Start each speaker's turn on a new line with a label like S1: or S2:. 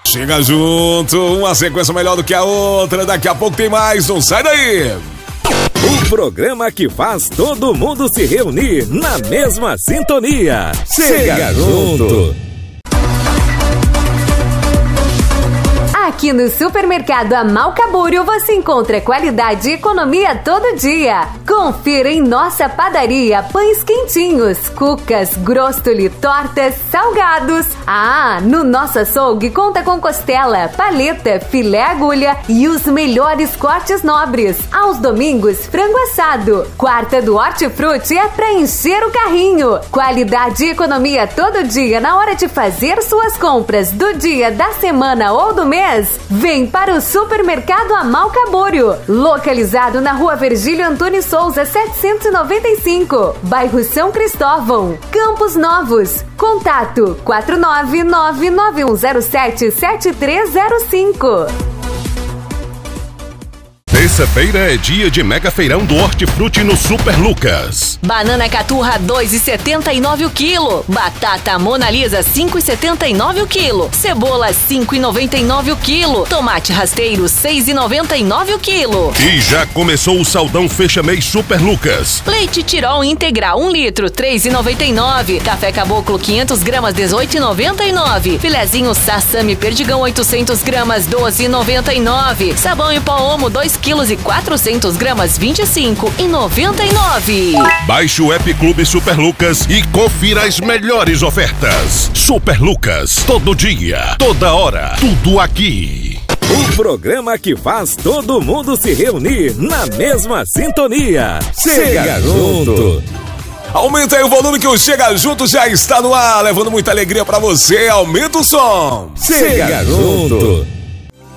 S1: Chega junto, uma sequência melhor do que a outra. Daqui a pouco tem mais, não sai daí.
S2: O programa que faz todo mundo se reunir na mesma sintonia. Chega junto.
S3: Aqui no Supermercado Amalca Búrio você encontra qualidade e economia todo dia. Confira em nossa padaria pães quentinhos, cucas, grostoli, tortas, salgados. No nosso açougue conta com costela, paleta, filé agulha e os melhores cortes nobres. Aos domingos, frango assado. Quarta do Hortifruti é pra encher o carrinho. Qualidade e economia todo dia na hora de fazer suas compras do dia, da semana ou do mês. Vem para o Supermercado Amalca Búrio, localizado na Rua Virgílio Antônio Souza, 795, bairro São Cristóvão, Campos Novos. Contato 49991077305.
S4: Terça-feira é dia de mega feirão do Hortifruti no Super Lucas.
S5: Banana caturra 2,79 o quilo. Batata Mona Lisa 5,79 o quilo. Cebola 5,99 o quilo. Tomate rasteiro 6,99 o quilo.
S4: E já começou o saldão fecha-mês Super Lucas.
S5: Leite Tirol integral 1 litro 3,99. Café Caboclo 500 gramas 18,99. Filezinho Sassami Perdigão 800 gramas 12,99. Sabão em pó Omo 2 quilos e 400 gramas 25,99.
S4: Baixe o app Clube Super Lucas e confira as melhores ofertas. Super Lucas, todo dia, toda hora, tudo aqui.
S2: O programa que faz todo mundo se reunir na mesma sintonia. Chega junto.
S1: Aumenta aí o volume que o Chega Junto já está no ar, levando muita alegria pra você. Aumenta o som.
S2: Chega junto.